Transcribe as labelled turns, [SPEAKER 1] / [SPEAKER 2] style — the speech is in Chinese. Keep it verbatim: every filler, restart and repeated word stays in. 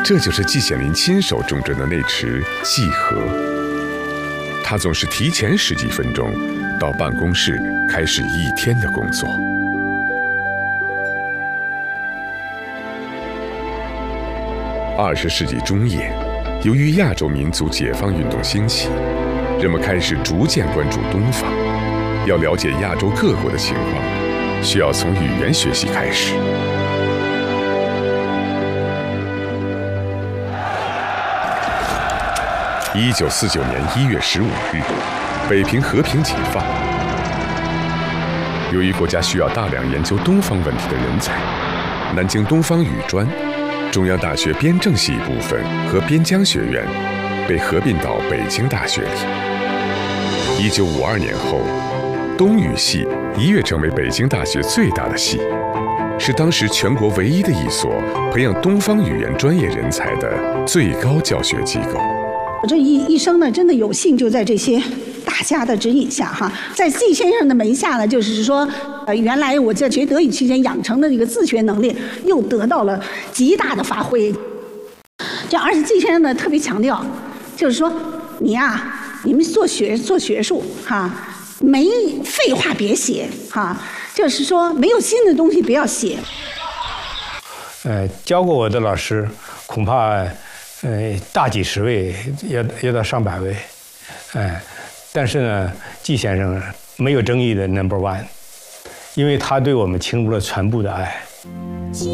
[SPEAKER 1] 这就是季羡林亲手种植的那池季禾。他总是提前十几分钟到办公室开始一天的工作。二十世纪中叶，由于亚洲民族解放运动兴起，人们开始逐渐关注东方。要了解亚洲各国的情况，需要从语言学习开始。一九四九年一月十五日，北平和平解放。由于国家需要大量研究东方问题的人才，南京东方语专、中央大学编政系一部分和边疆学院被合并到北京大学里。一九五二年后，东语系一跃成为北京大学最大的系，是当时全国唯一的一所培养东方语言专业人才的最高教学机构。
[SPEAKER 2] 我这一一生呢，真的有幸就在这些大家的指引下哈，在季先生的门下呢，就是说，呃，原来我在学德语期间养成的这个自学能力，又得到了极大的发挥。这而且季先生呢特别强调，就是说你呀、啊，你们做学做学术哈，没废话别写哈，就是说没有新的东西不要写。
[SPEAKER 3] 呃，教过我的老师恐怕。呃，大几十位，也也到上百位，哎，但是呢，季先生没有争议的 number one， 因为他对我们倾注了全部的爱。